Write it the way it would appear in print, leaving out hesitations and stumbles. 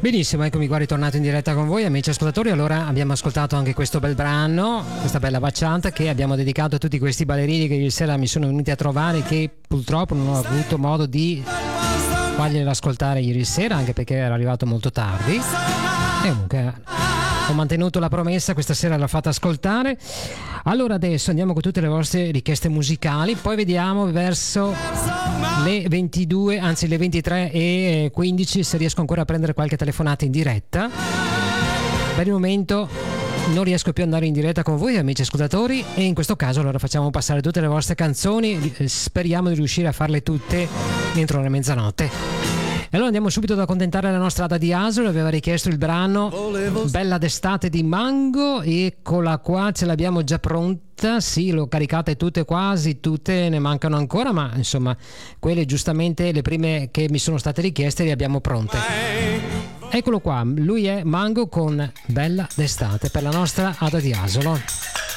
Benissimo, eccomi qua ritornato in diretta con voi amici ascoltatori. Allora abbiamo ascoltato anche questo bel brano, questa bella bacianta che abbiamo dedicato a tutti questi ballerini che ieri sera mi sono venuti a trovare, che purtroppo non ho avuto modo di farglielo ascoltare ieri sera, anche perché era arrivato molto tardi. E comunque ho mantenuto la promessa, questa sera l'ho fatta ascoltare. Allora adesso andiamo con tutte le vostre richieste musicali, poi vediamo verso le 22, anzi le 23:15 se riesco ancora a prendere qualche telefonata in diretta. Per il momento non riesco più ad andare in diretta con voi amici ascoltatori, e in questo caso allora facciamo passare tutte le vostre canzoni, speriamo di riuscire a farle tutte entro la mezzanotte. E allora andiamo subito ad accontentare la nostra Ada di Asolo, aveva richiesto il brano Bella d'estate di Mango, eccola qua, ce l'abbiamo già pronta, sì, l'ho caricate tutte, quasi tutte, ne mancano ancora, ma insomma quelle giustamente le prime che mi sono state richieste le abbiamo pronte. Eccolo qua, lui è Mango con Bella d'estate per la nostra Ada di Asolo.